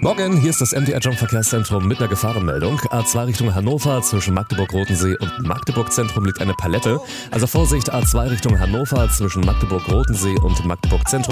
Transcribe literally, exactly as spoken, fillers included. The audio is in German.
Morgen, hier ist das M D R Jump Verkehrszentrum mit einer Gefahrenmeldung. A zwei Richtung Hannover, zwischen Magdeburg-Rotensee und Magdeburg-Zentrum liegt eine Palette. Also Vorsicht, A zwei Richtung Hannover, zwischen Magdeburg-Rotensee und Magdeburg-Zentrum